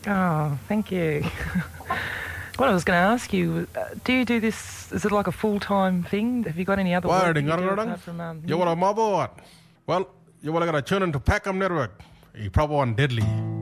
Oh, thank you. What I was going to ask you, do you do this, is it like a full-time thing? Have you got any other work that you do apart from You want a mobile? Well, you want to tune into Packham Network. You probably want Deadly.